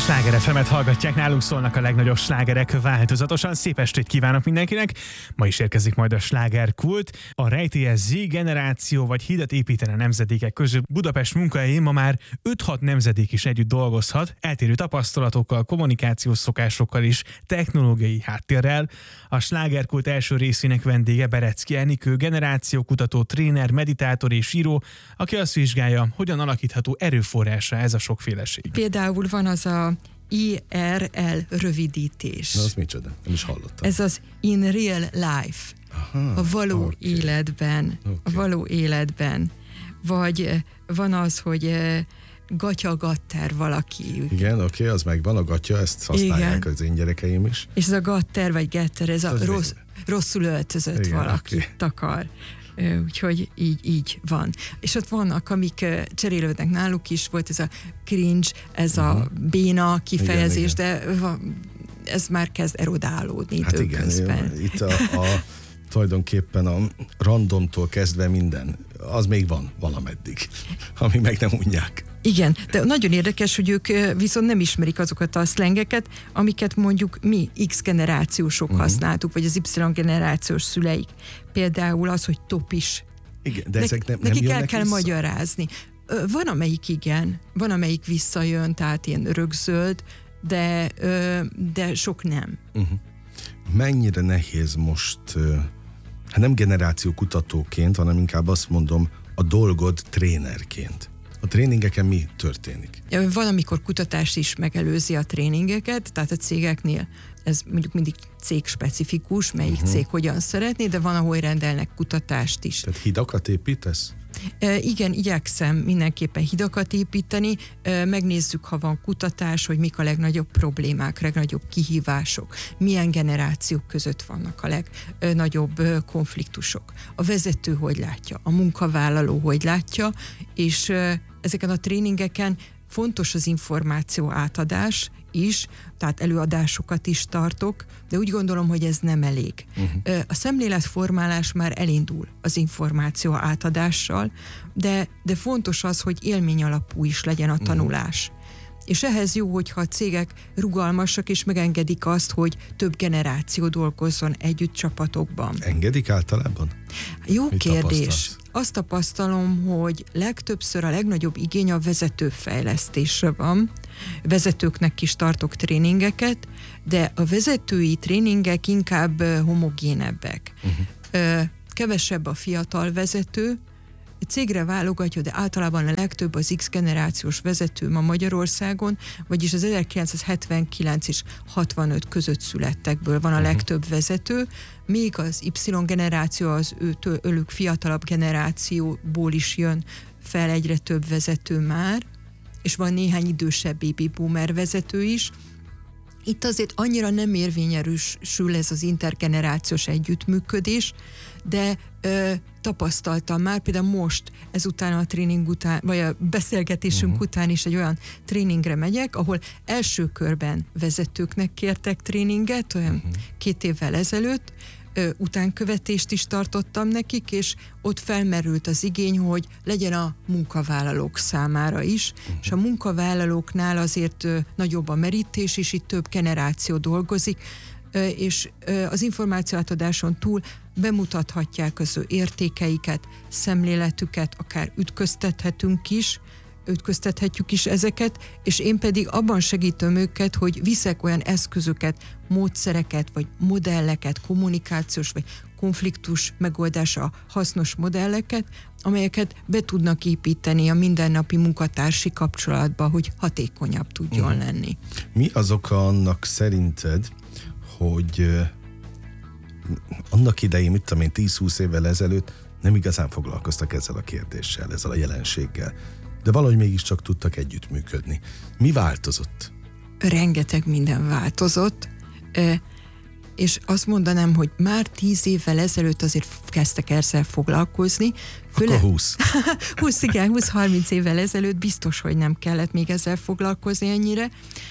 Sláger FM-et hallgatják, nálunk szólnak a legnagyobb slágerek változatosan. Szép estét kívánok mindenkinek! Ma is érkezik majd a slágerkult. A rejtélyes Z generáció vagy hidat építene nemzedékek közül Budapest munkahelyén ma már 5-6 nemzedék is együtt dolgozhat, eltérő tapasztalatokkal, kommunikációs szokásokkal és technológiai háttérrel. A slágerkult első részének vendége Berecki Enikő, generációkutató, tréner, meditátor és író, aki azt vizsgálja, hogyan alakítható erőforrása ez a sokféleség. Például van az a IRL rövidítés. Na, az micsoda? Nem is hallottam. Ez az in real life. Aha, a való életben. Okay. A való életben. Vagy van az, hogy gatya-gatter valaki. Igen, oké, az megvan, a gatya, ezt használják igen. Az én gyerekeim is. És ez a gatter vagy getter, ez a rosszul öltözött igen, valaki okay. Takar. Úgyhogy így van. És ott vannak, amik cserélődnek náluk is, volt ez a cringe, ez a béna kifejezés, igen. De ez már kezd erodálódni hát időközben. Igen, itt tulajdonképpen a randomtól kezdve minden, az még van valameddig, ami meg nem unják. Igen, de nagyon érdekes, hogy ők viszont nem ismerik azokat a szlengeket, amiket mondjuk mi X generációsok használtuk, vagy az Y generációs szüleik. Például az, hogy topis. Igen, de ezek nem nekik el kell magyarázni. Van, amelyik igen, van, amelyik visszajön, tehát ilyen örökzöld, de sok nem. Mennyire nehéz most, hát nem generációkutatóként, hanem inkább azt mondom, a dolgod trénerként. A tréningeken mi történik? Van, amikor kutatás is megelőzi a tréningeket, tehát a cégeknél ez mondjuk mindig cégspecifikus, melyik cég hogyan szeretné, de van, ahol rendelnek kutatást is. Tehát hidakat építesz? Igen, igyekszem mindenképpen hidakat építeni, megnézzük, ha van kutatás, hogy mik a legnagyobb problémák, legnagyobb kihívások, milyen generációk között vannak a legnagyobb konfliktusok. A vezető hogy látja, a munkavállaló hogy látja, és ezeken a tréningeken fontos az információ átadás is, tehát előadásokat is tartok, de úgy gondolom, hogy ez nem elég. A szemléletformálás már elindul az információ átadással, de fontos az, hogy élmény alapú is legyen a tanulás. És ehhez jó, hogyha a cégek rugalmasak és megengedik azt, hogy több generáció dolgozzon együtt csapatokban. Engedik általában? Jó kérdés. Azt tapasztalom, hogy legtöbbször a legnagyobb igény a vezetőfejlesztésre van. Vezetőknek is tartok tréningeket, de a vezetői tréningek inkább homogénebbek. Kevesebb a fiatal vezető, cégre válogatja, de általában a legtöbb az X generációs vezető ma Magyarországon, vagyis az 1979 és 65 között születtekből van a legtöbb vezető, még az Y generáció, az őlük fiatalabb generációból is jön fel egyre több vezető már, és van néhány idősebb baby boomer vezető is. Itt azért annyira nem érvényesül ez az intergenerációs együttműködés, de tapasztaltam már, például most ezután a tréning után, vagy a beszélgetésünk után is egy olyan tréningre megyek, ahol első körben vezetőknek kértek tréninget, olyan 2 évvel ezelőtt, utánkövetést is tartottam nekik, és ott felmerült az igény, hogy legyen a munkavállalók számára is, és a munkavállalóknál azért nagyobb a merítés, és itt több generáció dolgozik, és az információátadáson túl bemutathatják az ő értékeiket, szemléletüket, akár ütköztethetjük is ezeket, és én pedig abban segítem őket, hogy viszek olyan eszközöket, módszereket, vagy modelleket, kommunikációs, vagy konfliktus megoldása hasznos modelleket, amelyeket be tudnak építeni a mindennapi munkatársi kapcsolatba, hogy hatékonyabb tudjon lenni. Mi az oka annak szerinted, hogy annak idején, 10-20 évvel ezelőtt nem igazán foglalkoztak ezzel a kérdéssel, ezzel a jelenséggel, de valahogy mégiscsak tudtak együttműködni. Mi változott? Rengeteg minden változott, és azt mondanám, hogy már 10 évvel ezelőtt azért kezdtek ezzel foglalkozni. Akkor 20. 20-30 évvel ezelőtt biztos, hogy nem kellett még ezzel foglalkozni ennyire.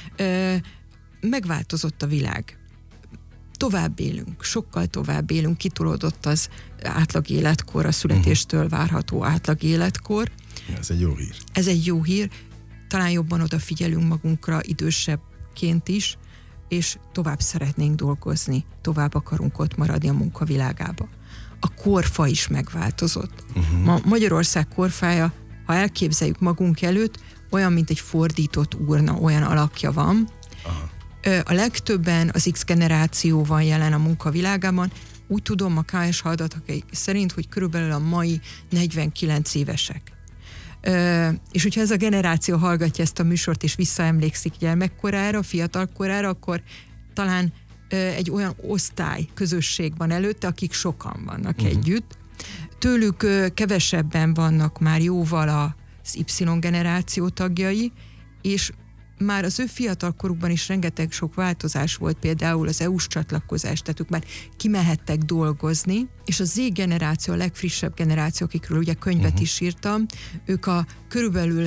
Megváltozott a világ. Tovább élünk, sokkal tovább élünk, kitolódott az átlag életkor, a születéstől várható átlag életkor. Ez egy jó hír. Ez egy jó hír. talán jobban odafigyelünk magunkra idősebbként is, és tovább szeretnénk dolgozni, tovább akarunk ott maradni a munkavilágába. A korfa is megváltozott. Ma Magyarország korfája, ha elképzeljük magunk előtt, olyan, mint egy fordított urna, olyan alakja van. A legtöbben az X generáció van jelen a munkavilágában. Úgy tudom a KSH adatok szerint, hogy körülbelül a mai 49 évesek. És hogyha ez a generáció hallgatja ezt a műsort, és visszaemlékszik gyermekkorára, fiatalkorára, akkor talán egy olyan osztály, közösség van előtte, akik sokan vannak együtt. Tőlük kevesebben vannak már jóval az Y generáció tagjai, és már az ő fiatalkorukban is rengeteg sok változás volt, például az EU-s csatlakozás, tehát ők már kimehettek dolgozni, és a Z generáció, a legfrissebb generáció, akikről ugye könyvet is írtam, ők a körülbelül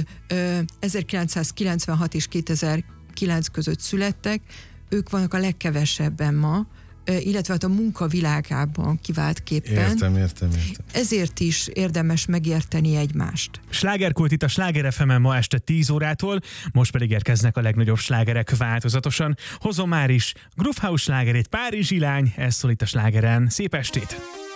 1996 és 2009 között születtek, ők vannak a legkevesebben ma, illetve hát a munkavilágában kiváltképpen. Értem. Ezért is érdemes megérteni egymást. Slágerkult itt a Sláger FM-en ma este 10 órától, most pedig érkeznek a legnagyobb slágerek változatosan. Hozom már is Groove House slágerét, Párizsi lány, ez szól itt a Slágeren. Szép estét!